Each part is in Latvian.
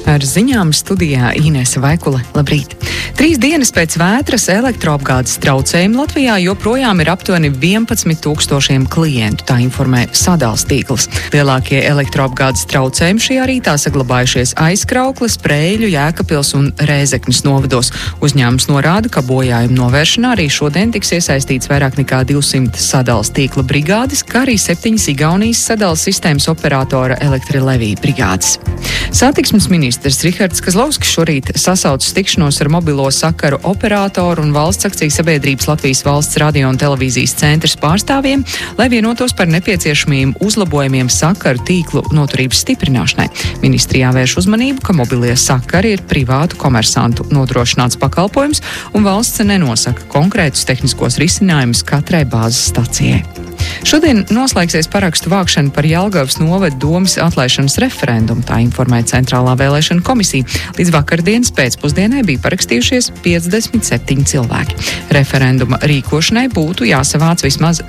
Ar ziņām studijā Inese Vaikule. Labrīt! 3 dienas pēc vētras elektroapgādes traucējumi Latvijā joprojām ir aptuveni 11,000 klientu, tā informē sadales tīkls. Lielākie elektroapgādes traucējumi šajā rītā saglabājušies Aizkraukles, Preiļu, Jēkabpils un Rēzeknes novados. Uzņēmums norāda, ka bojājumu novēršanā arī šodien tiks iesaistīts vairāk nekā 200 sadales tīkla brigādes, kā arī 7 Igaunijas sadales sistēmas operatora Elektrilevī brigādes. Satiksmes ministrs Rihards Kazlovskis šorīt sasaucis tikšanos ar mobilo sakaru operatoru un valsts akciju sabiedrības Latvijas valsts radio un televīzijas centrs pārstāvjiem, lai vienotos par nepieciešamiem uzlabojumiem sakaru tīklu noturības stiprināšanai. Ministrijā vērš uzmanību, ka mobilie sakari ir privātu komersantu nodrošināts pakalpojums un valsts nenosaka konkrētus tehniskos risinājumus katrai bāzes stacijai. Šodien noslēgsies parakstu vākšana par Jelgavas novada domes atlaišanas referendumu, tā informēja Centrālā vēlēšana komisija. Līdz vakardienas pēcpusdienai bija parakstījušies 57 cilvēki. Referenduma rīkošanai būtu jāsavāc vismaz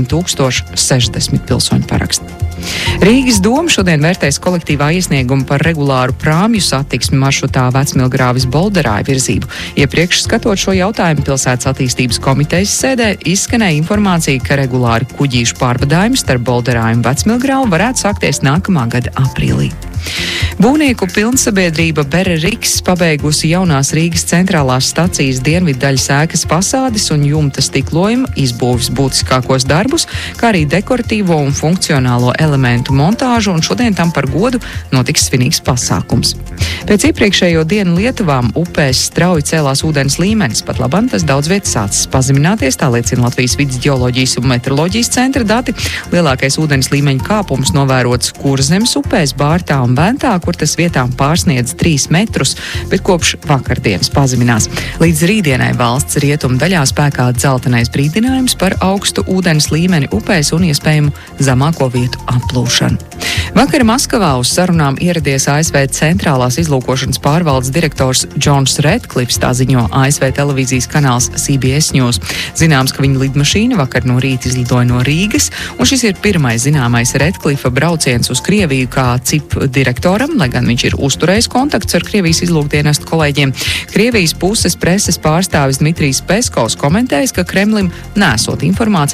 7060 pilsoņu parakstu. Rīgas doma šodien vērtēs kolektīvā iesniegumu par regulāru prāmju satiksmi maršrutā Vecmilgrāvis Bolderāja virzību. Iepriekš skatot šo jautājumu pilsētas attīstības komitejas sēdē, izskanēja informācija, ka regulāri kuģīšu pārvadājumi starp Bolderāju un Vecmilgrāvu varētu sākties nākamā gada aprīlī. Būvnieku pilnsabiedrība Bere Riks pabeigusi jaunās Rīgas centrālās stacijas dienvidu daļas ēkas fasādes un jumta stiklojumu izbūves būtiskākos darbus, kā arī dekoratīvo un funkcionālo elementu montāžu, un šodien tam par godu notiks svinīgs pasākums. Pēc iepriekšējo dienu Lietuvām upēs strauji cēlās ūdens līmenis, pat labam tas daudz vietas sācis pazemināties, tā liecina Latvijas vidas ģeoloģijas un meteoroloģijas centra dati. Lielākais ūdens līmeņa kāpums novērots Kurzemes upēs, Bārtā un Ventā, kur tas vietām pārsniedz 3 metrus, bet kopš vakardienas pazeminās. Līdz rītdienai valsts rietumu daļā spēkā dzeltenais brīdinājums par augstu ūdens līmeni upēs un iespējamu zemāko vietu applūšanu. Vakar Maskavā uz sarunām ieradies ASV centrālās izlūkošanas pārvaldes direktors Džons Redklifs, tā ziņo ASV televīzijas kanāls CBS News. Zināms, ka viņa lidmašīna vakar no rīta izlidoja no Rīgas, un šis ir pirmais zināmais Redklifa brauciens uz Krieviju kā CIP direktoram, lai gan viņš ir uzturējis kontakts ar Krievijas izlūkdienestu kolēģiem. Krievijas puses preses pārstāvis Dmitrijs Peskovs komentējis, ka Kremlim nesot informāciju